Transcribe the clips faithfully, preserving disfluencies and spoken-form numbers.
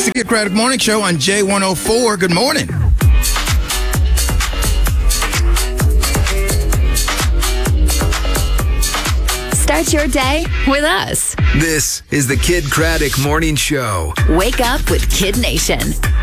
It's the Kid Craddock Morning Show on J one oh four. Good morning. Start your day with us. This is the Kid Craddock Morning Show. Wake up with Kid Nation.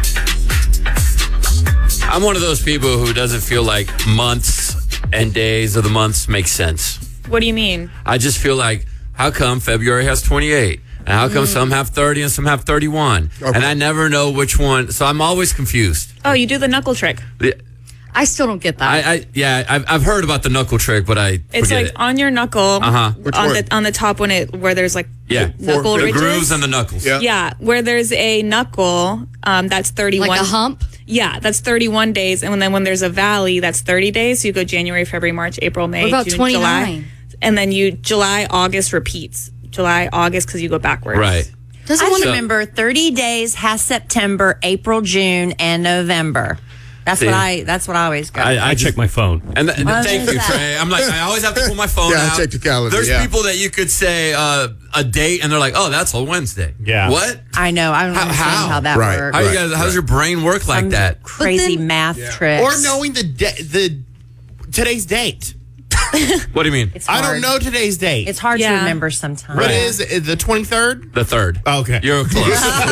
I'm one of those people who doesn't feel like months and days of the months make sense. What do you mean? I just feel like, how come February has twenty-eight? And how come mm. some have thirty and some have thirty-one? Okay. And I never know which one. So I'm always confused. Oh, you do the knuckle trick. The, I still don't get that. I, I yeah, I've, I've heard about the knuckle trick, but I It's forget like it. on your knuckle, uh-huh. on the on the top when it where there's like yeah. knuckle the ridges. grooves and the knuckles. Yeah. Yeah, where there's a knuckle, um, that's thirty-one. Like a hump? Yeah, that's thirty-one days, and then when there's a valley, that's thirty days. So you go January, February, March, April, May, What about June, twenty-nine? July, and then you July, August repeats. July, August because you go backwards. Right. Doesn't I want So- remember thirty days has September, April, June, and November. That's See? what I. That's what I always go. I, I I just, check my phone. And th- What thank is you, that? Trey. I'm like, I always have to pull my phone Yeah, I out. check the calendar, There's yeah. people that you could say uh, a date, and they're like, oh, that's a Wednesday. Yeah. What? I know. I don't How- understand how? how, that Right. works. How you Right, guys? How does right. your brain work like Some that? Crazy then- math Yeah. tricks. Or knowing the de- the today's date. What do you mean? It's I hard. don't know today's date. It's hard to Yeah. remember sometimes. What is it? The twenty-third? The third. Okay. You're close.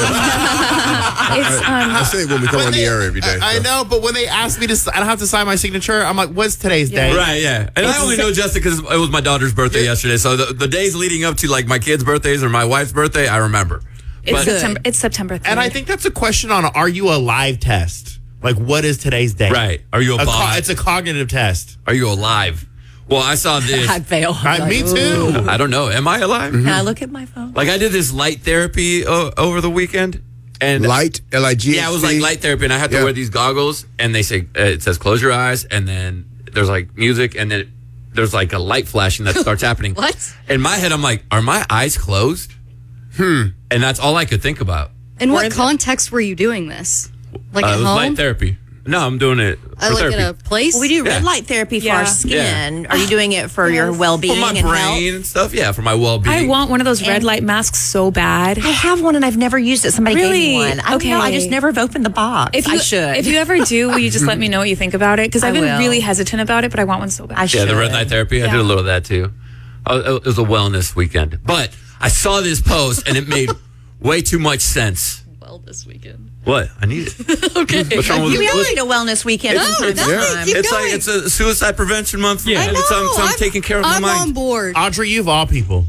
It's um, I say it when we come on the air every day. I, I so. know, but when they ask me to, s- I don't have to sign my signature. I'm like, what's today's Yeah. date? Right, yeah. And I only know Justin because it was my daughter's birthday yesterday. So the, the days leading up to like my kids' birthdays or my wife's birthday, I remember. it's But- September. It's September third. And I think that's a question on Are you a live test? Like, what is today's date? Right. Are you a, A co- bot? it's a cognitive test. Are you alive? Well, I saw this. I fail. I, me too. I don't know. Am I alive? Can I look at my phone? Like I did this light therapy uh, over the weekend. And Light, L I G H T. yeah, it was like light therapy, and I had to Yeah. wear these goggles, and they say uh, it says close your eyes, and then there's like music, and then it, there's like a light flashing that starts happening. What? In my head, I'm like, are my eyes closed? Hmm. And that's all I could think about. In what Where- context were you doing this? Like Uh, at it was home? light therapy. No, I'm doing it for Uh, like therapy. at a place? We do red Yeah. light therapy for Yeah. our skin. Are you doing it for your well-being for my and brain health? and stuff. Yeah, for my well-being. I want one of those red And- light masks so bad. I have one and I've never used it. Somebody Really? gave me one. I don't know. I Okay. just never have opened the box. If you, I should. If you ever do, will you just let me know what you think about it? Because I've I been will. really hesitant about it, but I want one so bad. I Yeah, should. the red light therapy. I Yeah. did a little of that too. Uh, It was a wellness weekend, but I saw this post and it made way too much sense. Well, this weekend. What? I need it. Okay. What's wrong with You it? really need a wellness weekend from time to definitely. time. Keep It's going. like it's a suicide prevention month. For Yeah. me. I It's, I'm, so I'm, I'm- taking care of I'm my on mind. board. Audrey, you of all people.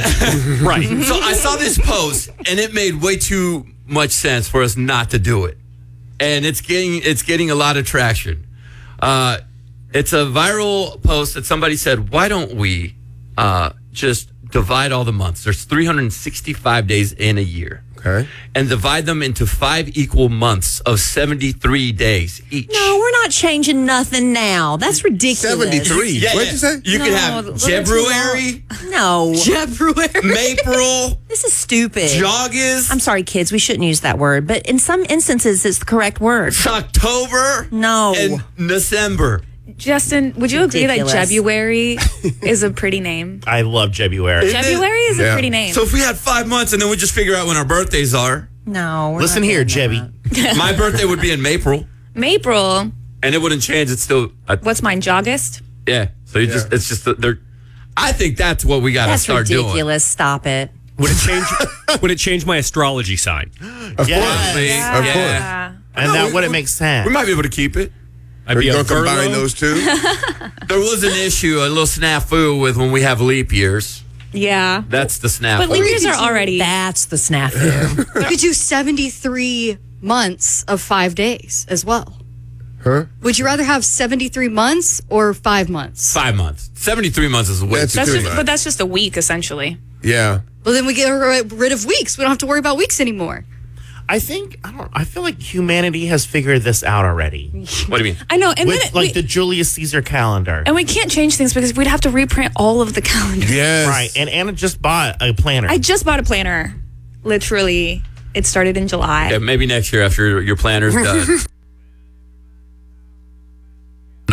Right. So I saw this post and it made way too much sense for us not to do it, and it's getting it's getting a lot of traction. Uh, it's a viral post that somebody said, "Why don't we uh, just divide all the months? There's three hundred sixty-five days in a year." Okay. And divide them into five equal months of seventy-three days each. No, we're not changing nothing now. That's ridiculous. seventy-three. Yeah, What'd yeah. you say? You could No, have those are too February, No. February. April, This is stupid. August, I'm sorry, kids. We shouldn't use that word, but in some instances, it's the correct word. October, No. and December. Justin, would you agree that Ridiculous. Jebuary is a pretty name? I love Jebuary. Jebuary is a Yeah. pretty name. So if we had five months and then we just figure out when our birthdays are, No. we're Listen not here, doing Jebby. that. my birthday would be in April, April. and it wouldn't change. It's still, uh, What's mine? August. yeah. So you just, it's just, they're. I think that's what we got to That's start ridiculous. Stop it. Would it change? Would it change my astrology sign? Of Yes. course. doing. Of course. Yeah. And that wouldn't make sense. We might be able to keep it. I'd Are be you a going to combine Virgo. those two? There was an issue, a little snafu with when we have leap years. Yeah. That's the snafu. But leap years are already. That's the snafu. You could do seventy-three months of five days as well. Huh? Would you rather have seventy-three months or five months? Five months. seventy-three months is way That's too That's too just, much. but that's just a week essentially. Yeah. Well, then we get rid of weeks. We don't have to worry about weeks anymore. I think I don't. I feel like humanity has figured this out already. What do you mean? I know, and With then it, like we, the Julius Caesar calendar. and we can't change things because we'd have to reprint all of the calendars. Yes. Right. And Anna just bought a planner. I just bought a planner. Literally, it started in July. Yeah, maybe next year after your planner's done.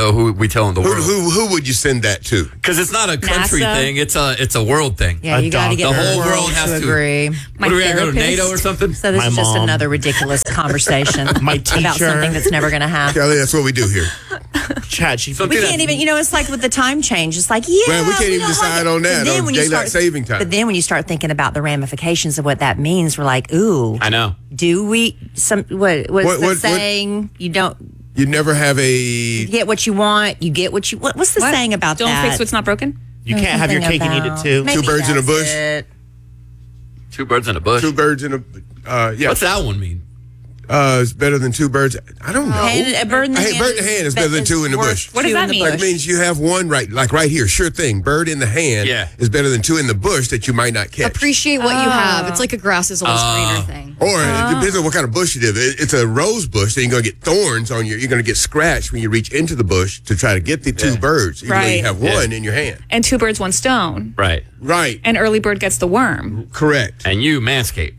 know who we telling the Who, world. who who would you send that to? Because it's not a country NASA. thing; it's a it's a world thing. Yeah, A you got to dog. get The the, whole world, world has to to- agree. My what do we gotta go to therapist. NATO or something? So this My is just mom. another ridiculous conversation My about teacher. something that's never going to happen. Kelly, that's what we do here. Chat, she Something We that- can't even, you know, it's like with the time change. It's like, yeah, Well, we can't even don't like decide it. on that, But then on when you daylight start- saving time. But then when you start thinking about the ramifications of what that means, we're like, ooh, I know. do we, some, what, what's What- the what- what- saying? You don't You never have a. you get what you want, you get what you, what, what's the What? saying about Don't that? fix what's not broken. you can't have your Something cake and eat it about- too. Maybe Two birds in a that's bush. it. Two birds in a bush. Two birds in a. Uh, yeah. What's that one mean? Uh, it's better than two birds. I don't know. Hand- a bird in the I hate hand bird in the hand is better than two in the worth bush. What does two that in the mean? Like bush. means you have one right, like right here. Sure thing. Bird in the hand Yeah. is better than two in the bush that you might not catch. Appreciate what you have. It's like a grass is always greener thing. Or it depends on what kind of bush it is. It- It's a rose bush, then you're gonna get thorns on your. You're gonna get scratched when you reach into the bush to try to get the two Yeah. birds. Even though you Right. have Yeah. one in your hand. And two birds, one stone. Right. Right. And early bird gets the worm. Correct. And you, Manscaped.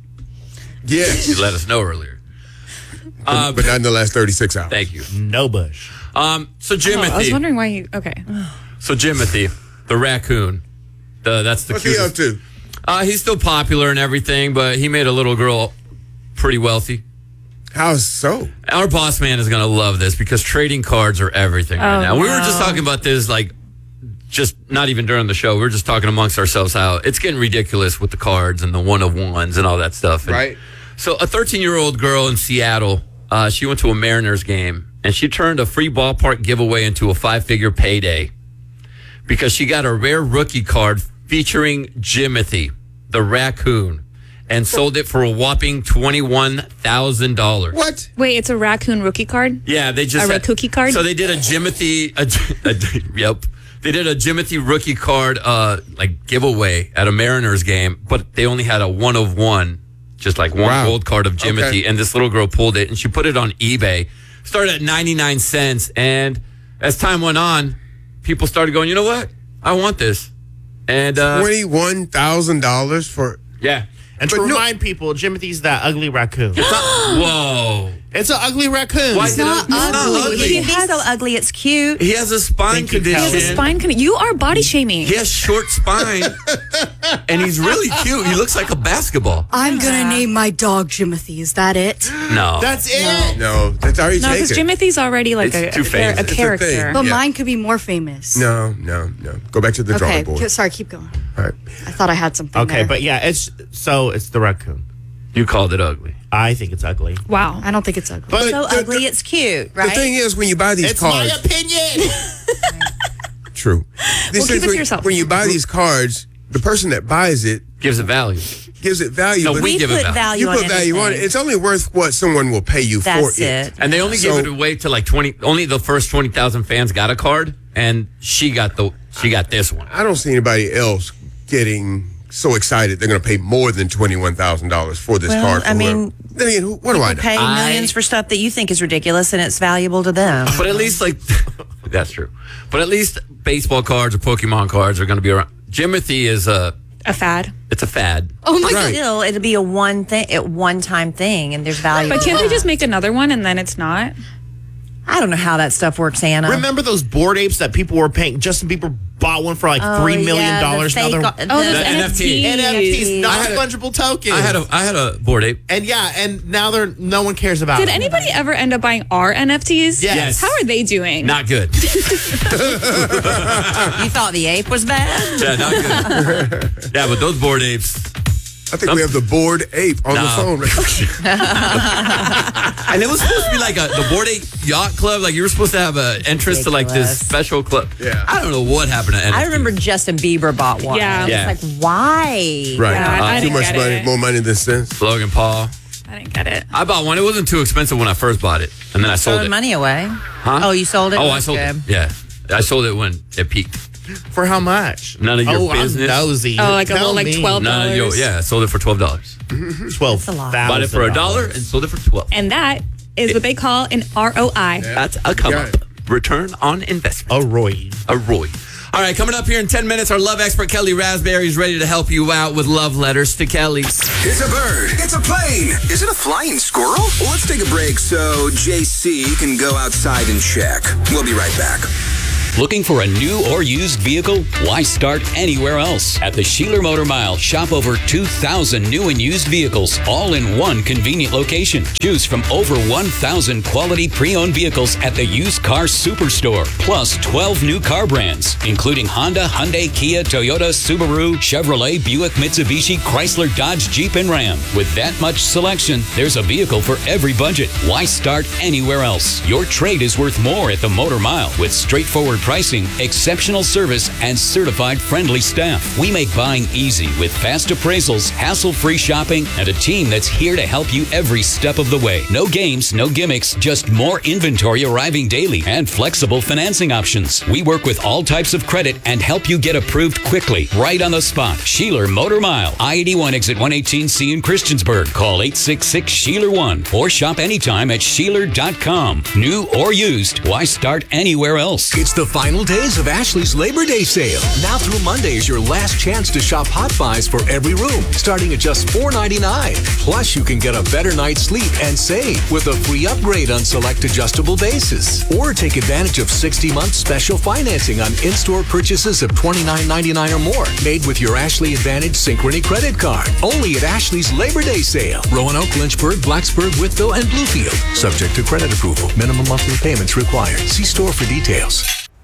Yes. You let us know earlier. Uh, but not in the last thirty-six hours. Thank you. No bush. Um. So Oh, I was Jimothy. wondering why you. Okay. So Jimothy, the raccoon. The that's the What's he up cutest. to? Uh, he's still popular and everything, but he made a little girl pretty wealthy. How so? Our boss man is going to love this because trading cards are everything right Oh, now. We were just no. talking about this, like, just not even during the show. We were just talking amongst ourselves how it's getting ridiculous with the cards and the one of ones and all that stuff. And Right. So a thirteen year old girl in Seattle, uh, she went to a Mariners game and she turned a free ballpark giveaway into a five figure payday because she got a rare rookie card featuring Jimothy, the raccoon, and sold it for a whopping twenty-one thousand dollars. What? Wait, it's a raccoon rookie card? Yeah, they just A had- cookie card? So they did a Jimothy. A, a, yep, they did a Jimothy rookie card uh like giveaway at a Mariners game, but they only had a one of one, just like one Wow. gold card of Jimothy, Okay. and this little girl pulled it and she put it on eBay. Started at ninety-nine cents, and as time went on, people started going, you know what, I want this, and uh, Twenty-one thousand dollars for. yeah. And to But no- remind people, Jimothy's that ugly raccoon. Whoa. It's an ugly raccoon. Why is it not it's not ugly. It ugly? can be so ugly, it's cute. He has a spine Thank you, condition. Kelly. He has a spine con- You are body shaming. He has short spine, and he's really cute. He looks like a basketball. I'm gonna name my dog Jimothy. Is that it? No, That's it. No, that's already No, because taken. Jimothy's already like It's a, too a, famous. a It's a character. thing. But Yeah. mine could be more famous. No, no, no. Go back to the Okay. drawing board. k- Sorry. Keep going. All right. I thought I had something. Okay, there. but yeah, it's so it's the raccoon. you called it ugly. I think it's ugly. Wow. I don't think it's ugly. But So the, ugly, it's cute, right? The thing is, when you buy these It's my cards, opinion. true. This keep is it to when, yourself. when you buy these cards, the person that buys it Gives it value. gives it value. No, but we we give it put value. value, you on put value on it. everything. It's only worth what someone will pay you That's for it. it. And they only So- gave it away to like twenty. Only the first twenty thousand fans got a card, and she got the she got this one. I don't see anybody else getting so excited they're going to pay more than twenty-one thousand dollars for this Well, card. I for whoever. mean, I mean, who, what do I know? Pay I- millions for stuff that you think is ridiculous and it's valuable to them. But at least like that's true. But at least baseball cards or Pokemon cards are going to be around. Jimothy is a A fad. it's a fad. Oh my Right. Still, it'll be a one thing, a one time thing, and there's value. But to can't they that. just make another one and then it's not? I don't know how that stuff works, Anna. Remember those board apes that people were paying? Justin Bieber bought one for like Oh, three million yeah, the dollars. Now fake- they're Oh, the- those The N F T. N F Ts. N F Ts, I not had a- fungible tokens. I had a I had a board ape. and yeah, and now they're no one cares about. Did it. anybody ever end up buying our N F Ts? Yes. How are they doing? Not good. You thought the ape was bad? Yeah, not good. Yeah, but those board apes. I think we have the bored ape on the No. phone. And it was supposed to be like a the board ape yacht club. Like you were supposed to have an entrance to like this Ridiculous. special club. Yeah. I don't know what happened to N F Ts. I remember Justin Bieber bought one. Yeah. Yeah. It's like, why? Right. Yeah, I Too didn't much get money, it. more money than sense. Logan Paul. I didn't get it. I bought one. It wasn't too expensive when I first bought it, and then I sold Throwing it. money away. Huh? Oh, you sold it? Oh, I That's sold good. it. Yeah, I sold it when it peaked. For how much? None of your oh, business. I'm nosy. Oh, like a Tell little, like, me. twelve None of your, dollars. yeah, I sold it for twelve dollars. Twelve. That's a lot. Bought it for a dollar and sold it for twelve. And that is what they call an R O I. That's a come Got up. it. Return on investment. A Roy. A Roy. All right, coming up here in ten minutes, our love expert Kelly Raspberry is ready to help you out with love letters to Kelly. It's a bird. It's a plane. Is it a flying squirrel? Well, let's take a break so J C can go outside and check. We'll be right back. Looking for a new or used vehicle? Why start anywhere else? At the Sheeler Motor Mile, shop over two thousand new and used vehicles, all in one convenient location. Choose from over one thousand quality pre-owned vehicles at the Used Car Superstore, plus twelve new car brands, including Honda, Hyundai, Kia, Toyota, Subaru, Chevrolet, Buick, Mitsubishi, Chrysler, Dodge, Jeep, and Ram. With that much selection, there's a vehicle for every budget. Why start anywhere else? Your trade is worth more at the Motor Mile with straightforward pricing, exceptional service, and certified friendly staff. We make buying easy with fast appraisals, hassle-free shopping, and a team that's here to help you every step of the way. No games, no gimmicks, just more inventory arriving daily and flexible financing options. We work with all types of credit and help you get approved quickly, right on the spot. Sheeler Motor Mile, I eighty-one exit one eighteen C in Christiansburg. Call eight six six, Sheeler one or shop anytime at Sheeler dot com. New or used, why start anywhere else? It's the final days of Ashley's Labor Day sale. Now through Monday is your last chance to shop Hot Buys for every room, starting at just four ninety-nine. Plus, you can get a better night's sleep and save with a free upgrade on select adjustable bases. Or take advantage of sixty month special financing on in-store purchases of twenty-nine ninety-nine or more, made with your Ashley Advantage Synchrony credit card. Only at Ashley's Labor Day sale. Roanoke, Lynchburg, Blacksburg, Wytheville, and Bluefield. Subject to credit approval. Minimum monthly payments required. See store for details.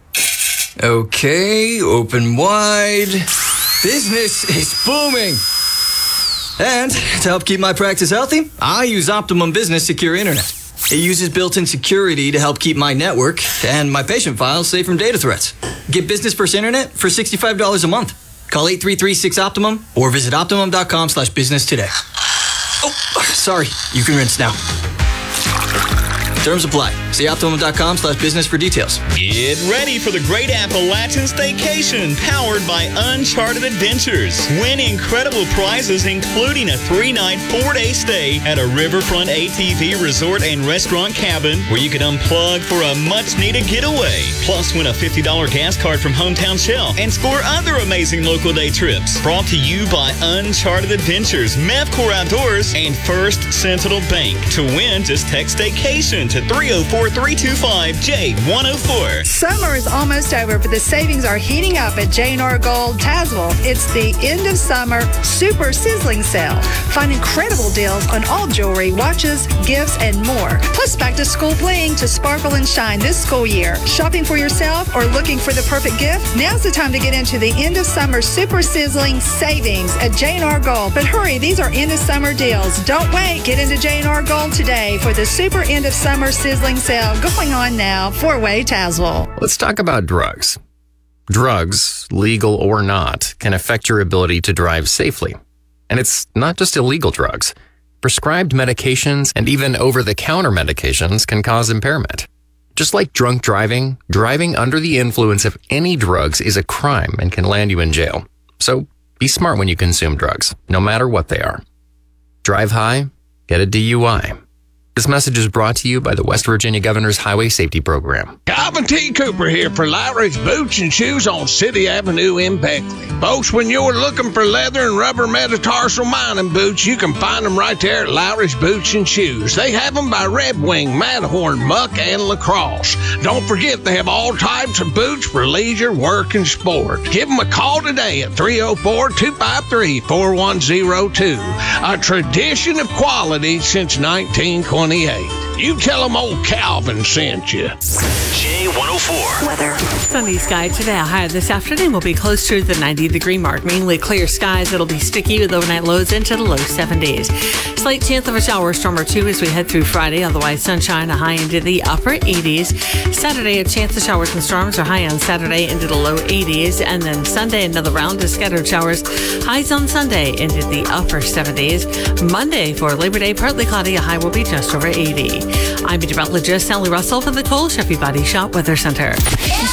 Okay, open wide. Business is booming. And to help keep my practice healthy, I use Optimum Business Secure Internet. It uses built-in security to help keep my network and my patient files safe from data threats. Get business first internet for sixty-five dollars a month. Call eight three three, six, Optimum or visit optimum.com slash business today. Oh, sorry. You can rinse now. Terms apply. See optimum.com slash business for details. Get ready for the Great Appalachian Staycation, powered by Uncharted Adventures. Win incredible prizes, including a three-night, four-day stay at a Riverfront A T V resort and restaurant cabin where you can unplug for a much-needed getaway. Plus, win a fifty dollars gas card from Hometown Shell and score other amazing local day trips. Brought to you by Uncharted Adventures, Mevcor Outdoors, and First Sentinel Bank. To win, just text Staycation to three oh four, three two five, J one oh four. Summer is almost over, but the savings are heating up at J and R Gold Tazewell. It's the end of summer super sizzling sale. Find incredible deals on all jewelry, watches, gifts, and more. Plus back to school bling to sparkle and shine this school year. Shopping for yourself or looking for the perfect gift? Now's the time to get into the end of summer super sizzling savings at J and R Gold. But hurry, these are end of summer deals. Don't wait. Get into J and R Gold today for the super end of summer sizzling sale going on now. Four-way Tazewell. Let's talk about drugs. Drugs, legal or not, can affect your ability to drive safely. And it's not just illegal drugs. Prescribed medications and even over-the-counter medications can cause impairment. Just like drunk driving, driving under the influence of any drugs is a crime and can land you in jail. So be smart when you consume drugs, no matter what they are. Drive high, get a D U I. This message is brought to you by the West Virginia Governor's Highway Safety Program. Calvin T. Cooper here for Lowry's Boots and Shoes on City Avenue in Beckley. Folks, when you're looking for leather and rubber metatarsal mining boots, you can find them right there at Lowry's Boots and Shoes. They have them by Red Wing, Matterhorn, Muck, and Lacrosse. Don't forget, they have all types of boots for leisure, work, and sport. Give them a call today at three oh four, two five three, four one oh two. A tradition of quality since nineteen twenty-eight. You tell them old Calvin sent you. J one oh four. Weather. Sunny sky today. A high this afternoon will be close to the ninety degree mark. Mainly clear skies. It'll be sticky with overnight lows into the low seventies. Slight chance of a shower or storm or two as we head through Friday. Otherwise, sunshine, a high into the upper eighties. Saturday, a chance of showers and storms are high on Saturday into the low eighties. And then Sunday, another round of scattered showers. Highs on Sunday into the upper seventies. Monday for Labor Day, partly cloudy. A high will be just over eighty. I'm meteorologist Sally Russell for the Cole Chevy Body Shop Weather Center.